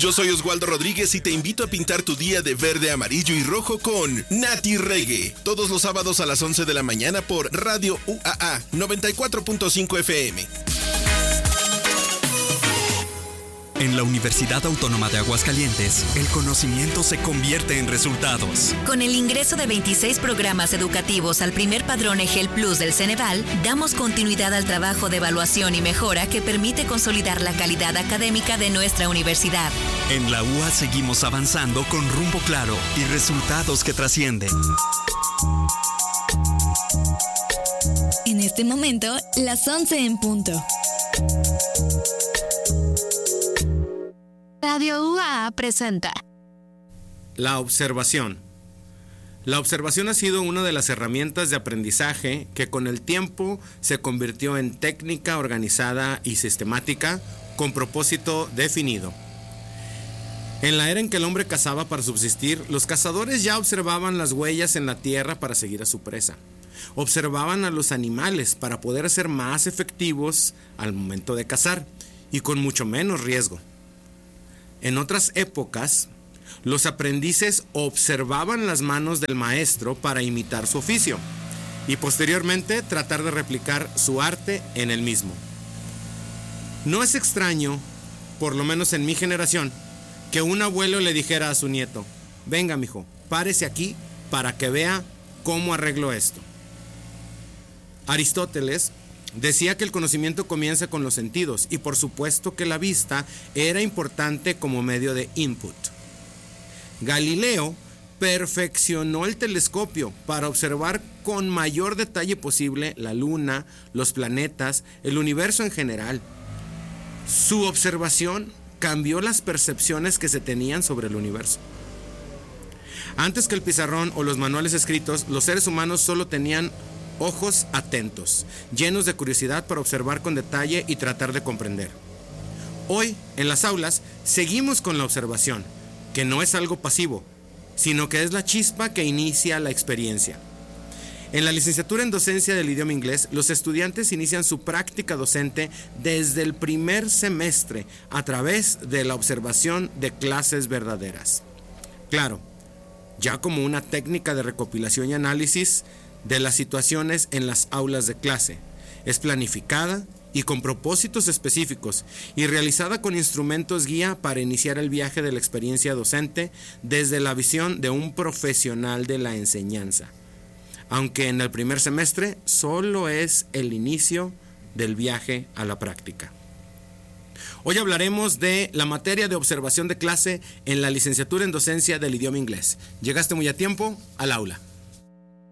Yo soy Oswaldo Rodríguez y te invito a pintar tu día de verde, amarillo y rojo con Nati Reggae. Todos los sábados a las 11 de la mañana por Radio UAA 94.5 FM. En la Universidad Autónoma de Aguascalientes, el conocimiento se convierte en resultados. Con el ingreso de 26 programas educativos al primer padrón EGEL Plus del Ceneval, damos continuidad al trabajo de evaluación y mejora que permite consolidar la calidad académica de nuestra universidad. En la UA seguimos avanzando con rumbo claro y resultados que trascienden. En este momento, las 11 en punto. Radio UAA presenta La observación. La observación ha sido una de las herramientas de aprendizaje que con el tiempo se convirtió en técnica organizada y sistemática con propósito definido. En la era en que el hombre cazaba para subsistir, los cazadores ya observaban las huellas en la tierra para seguir a su presa. Observaban a los animales para poder ser más efectivos al momento de cazar y con mucho menos riesgo. En otras épocas, los aprendices observaban las manos del maestro para imitar su oficio y posteriormente tratar de replicar su arte en el mismo. No es extraño, por lo menos en mi generación, que un abuelo le dijera a su nieto: venga, mijo, párese aquí para que vea cómo arreglo esto. Aristóteles decía que el conocimiento comienza con los sentidos y por supuesto que la vista era importante como medio de input. Galileo perfeccionó el telescopio para observar con mayor detalle posible la luna, los planetas, el universo en general. Su observación cambió las percepciones que se tenían sobre el universo. Antes que el pizarrón o los manuales escritos, los seres humanos solo tenían ojos atentos, llenos de curiosidad para observar con detalle y tratar de comprender. Hoy, en las aulas, seguimos con la observación, que no es algo pasivo, sino que es la chispa que inicia la experiencia. En la licenciatura en docencia del idioma inglés, los estudiantes inician su práctica docente desde el primer semestre a través de la observación de clases verdaderas. Claro, ya como una técnica de recopilación y análisis de las situaciones en las aulas de clase. Es planificada y con propósitos específicos y realizada con instrumentos guía para iniciar el viaje de la experiencia docente desde la visión de un profesional de la enseñanza. Aunque en el primer semestre solo es el inicio del viaje a la práctica. Hoy hablaremos de la materia de observación de clase en la licenciatura en docencia del idioma inglés. Llegaste muy a tiempo al aula.